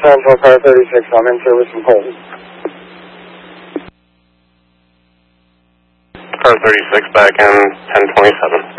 Central, car 36, I'm in service from Colton. Car 36 back in 1027.